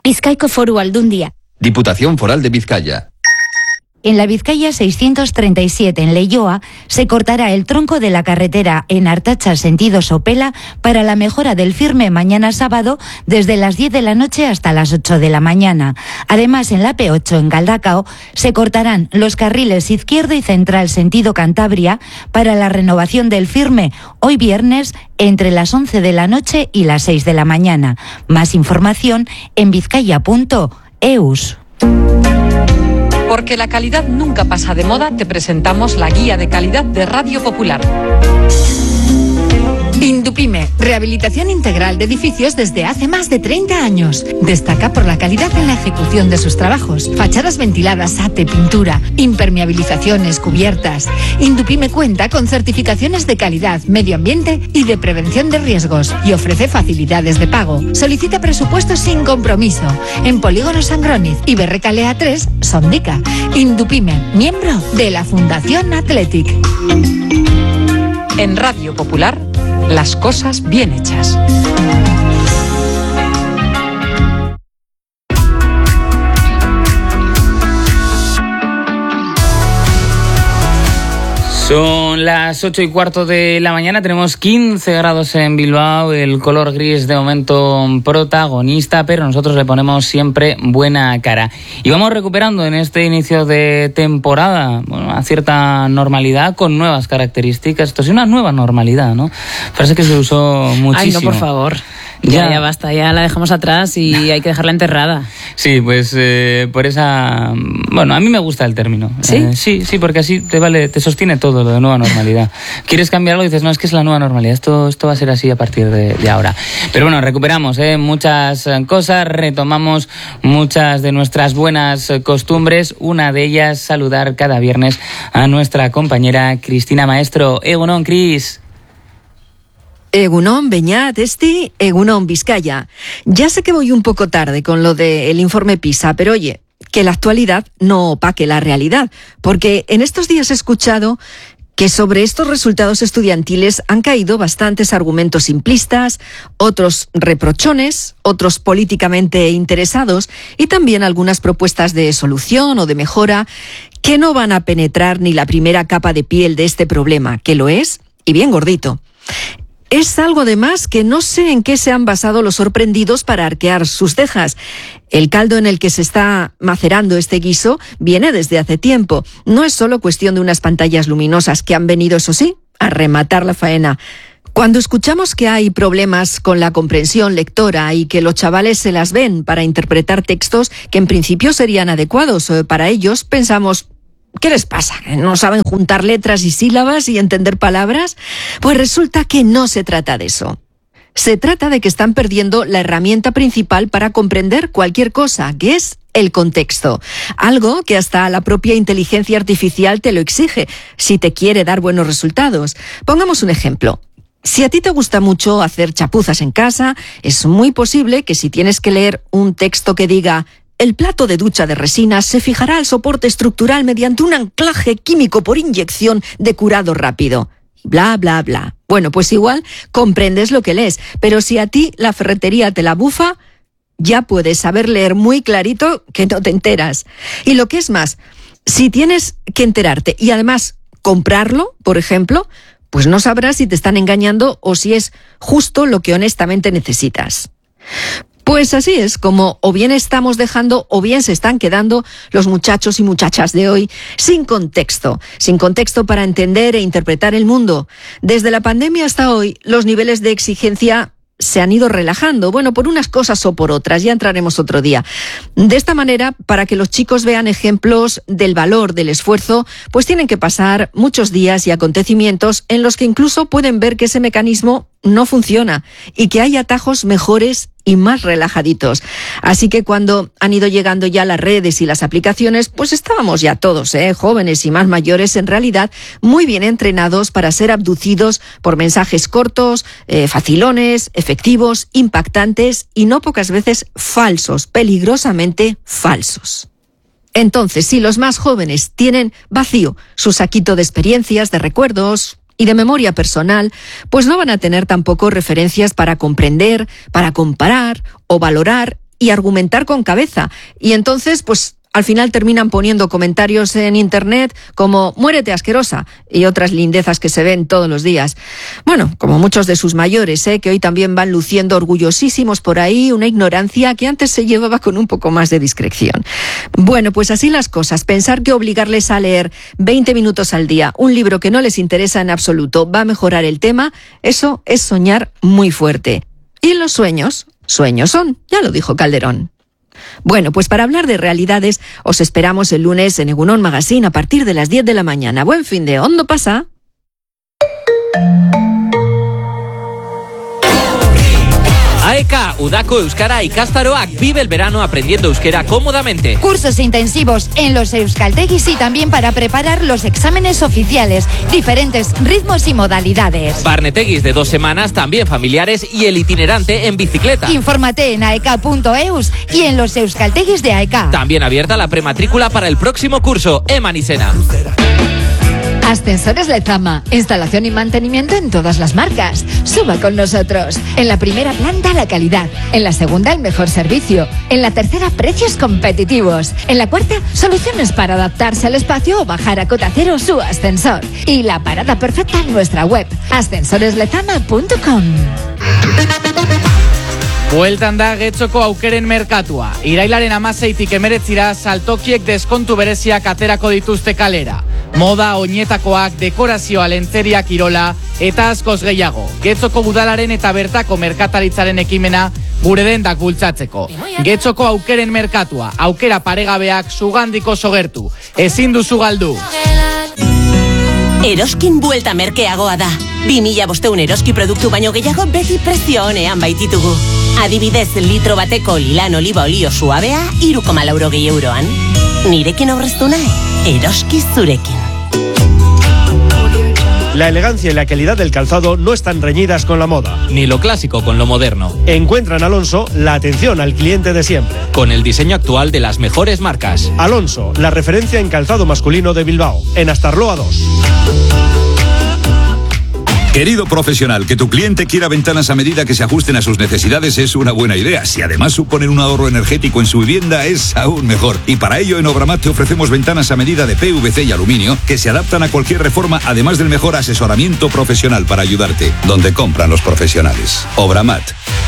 Bizkaiko Foru Aldundia. Diputación Foral de Vizcaya. En la Vizcaya 637, en Leioa, se cortará el tronco de la carretera en Artacha sentido Sopela para la mejora del firme mañana sábado desde las 10 de la noche hasta las 8 de la mañana. Además, en la P8 en Galdacao se cortarán los carriles izquierdo y central sentido Cantabria para la renovación del firme hoy viernes entre las 11 de la noche y las 6 de la mañana. Más información en vizcaya.eus. Porque la calidad nunca pasa de moda, te presentamos la guía de calidad de Radio Popular. Indupime, rehabilitación integral de edificios desde hace más de 30 años. Destaca por la calidad en la ejecución de sus trabajos. Fachadas ventiladas, ate, pintura, impermeabilizaciones, cubiertas. Indupime cuenta con certificaciones de calidad, medio ambiente y de prevención de riesgos y ofrece facilidades de pago. Solicita presupuestos sin compromiso en Polígono Sangroniz y Berrecalea 3, Sondica. Indupime, miembro de la Fundación Athletic. En Radio Popular, las cosas bien hechas. Son las 8:15 de la mañana, tenemos 15 grados en Bilbao, el color gris de momento protagonista, pero nosotros le ponemos siempre buena cara. Y vamos recuperando en este inicio de temporada una cierta normalidad con nuevas características. Esto es una nueva normalidad, ¿no? Frase que se usó muchísimo. Ay, no, por favor. Ya basta, ya la dejamos atrás y hay que dejarla enterrada. Sí, pues por esa... Bueno, a mí me gusta el término. ¿Sí? Sí, porque así te sostiene todo lo de nueva normalidad. Quieres cambiar algo y dices, no, es que es la nueva normalidad, esto va a ser así a partir de ahora. Pero bueno, recuperamos muchas cosas, retomamos muchas de nuestras buenas costumbres. Una de ellas, saludar cada viernes a nuestra compañera Cristina Maestro. Egunon, Cris. Egunon, Beñat, Esti, Egunon, Vizcaya. Ya sé que voy un poco tarde con lo del informe PISA, pero oye, que la actualidad no opaque la realidad, porque en estos días he escuchado que sobre estos resultados estudiantiles han caído bastantes argumentos simplistas, otros reprochones, otros políticamente interesados y también algunas propuestas de solución o de mejora que no van a penetrar ni la primera capa de piel de este problema, que lo es, y bien gordito. Es algo además que no sé en qué se han basado los sorprendidos para arquear sus cejas. El caldo en el que se está macerando este guiso viene desde hace tiempo. No es solo cuestión de unas pantallas luminosas que han venido, eso sí, a rematar la faena. Cuando escuchamos que hay problemas con la comprensión lectora y que los chavales se las ven para interpretar textos que en principio serían adecuados para ellos, pensamos... ¿Qué les pasa? ¿No saben juntar letras y sílabas y entender palabras? Pues resulta que no se trata de eso. Se trata de que están perdiendo la herramienta principal para comprender cualquier cosa, que es el contexto. Algo que hasta la propia inteligencia artificial te lo exige, si te quiere dar buenos resultados. Pongamos un ejemplo. Si a ti te gusta mucho hacer chapuzas en casa, es muy posible que si tienes que leer un texto que diga... El plato de ducha de resina se fijará al soporte estructural mediante un anclaje químico por inyección de curado rápido. Bla, bla, bla. Bueno, pues igual comprendes lo que lees, pero si a ti la ferretería te la bufa, ya puedes saber leer muy clarito que no te enteras. Y lo que es más, si tienes que enterarte y además comprarlo, por ejemplo, pues no sabrás si te están engañando o si es justo lo que honestamente necesitas. Pues así es como o bien estamos dejando o bien se están quedando los muchachos y muchachas de hoy sin contexto para entender e interpretar el mundo. Desde la pandemia hasta hoy, los niveles de exigencia se han ido relajando, bueno, por unas cosas o por otras, ya entraremos otro día. De esta manera, para que los chicos vean ejemplos del valor del esfuerzo, pues tienen que pasar muchos días y acontecimientos en los que incluso pueden ver que ese mecanismo no funciona y que hay atajos mejores y más relajaditos. Así que cuando han ido llegando ya las redes y las aplicaciones, pues estábamos ya todos, jóvenes y más mayores, en realidad muy bien entrenados para ser abducidos por mensajes cortos, facilones, efectivos, impactantes y no pocas veces falsos, peligrosamente falsos. Entonces, si los más jóvenes tienen vacío su saquito de experiencias, de recuerdos y de memoria personal, pues no van a tener tampoco referencias para comprender, para comparar o valorar y argumentar con cabeza. Y entonces, pues, al final terminan poniendo comentarios en internet como «muérete asquerosa» y otras lindezas que se ven todos los días. Bueno, como muchos de sus mayores, que hoy también van luciendo orgullosísimos por ahí una ignorancia que antes se llevaba con un poco más de discreción. Bueno, pues así las cosas. Pensar que obligarles a leer 20 minutos al día un libro que no les interesa en absoluto va a mejorar el tema, eso es soñar muy fuerte. Y los sueños, sueños son, ya lo dijo Calderón. Bueno, pues para hablar de realidades, os esperamos el lunes en Egunon Magazine a partir de las 10 de la mañana. Buen fin de Ondo pasa. AEK, Udako Euskara Ikastaroak, vive el verano aprendiendo euskera cómodamente. Cursos intensivos en los euskaltegis y también para preparar los exámenes oficiales, diferentes ritmos y modalidades. Barnetegis de 2 semanas, también familiares, y el itinerante en bicicleta. Infórmate en aek.eus y en los euskaltegis de AEK. También abierta la prematrícula para el próximo curso, Eman y Sena. Ascensores Lezama, instalación y mantenimiento en todas las marcas. Suba con nosotros. En la primera planta la calidad, en la segunda el mejor servicio, en la tercera precios competitivos, en la cuarta soluciones para adaptarse al espacio o bajar a cota cero su ascensor. Y la parada perfecta en nuestra web, ascensoreslezama.com. Bueltan da Getxoko aukeren merkatua. Irailaren 16tik 19 saltokiek deskontu bereziak aterako dituzte kalera. Moda, oinetakoak, dekorazioa, lentzeria, kirola eta askoz gehiago. Getxoko udalaren eta bertako merkataritzaren ekimena gure dendak bultzatzeko. Getxoko aukeren merkatua, aukera paregabeak sugandiko sogertu. Ezin duzu galdu. Eroskin buelta merkeagoa da. 2500 eroski produktu baino gehiago beti prezio honean baititugu. Adibidez, litro bateko lilan oliba olio suabea 3,80 euroan. Nirekin aurreztu nahi, eroski zurekin. La elegancia y la calidad del calzado no están reñidas con la moda. Ni lo clásico con lo moderno. Encuentra en Alonso la atención al cliente de siempre. Con el diseño actual de las mejores marcas. Alonso, la referencia en calzado masculino de Bilbao, en Astarloa 2. Querido profesional, que tu cliente quiera ventanas a medida que se ajusten a sus necesidades es una buena idea. Si además suponen un ahorro energético en su vivienda, es aún mejor. Y para ello en Obramat te ofrecemos ventanas a medida de PVC y aluminio que se adaptan a cualquier reforma, además del mejor asesoramiento profesional para ayudarte. Donde compran los profesionales. Obramat.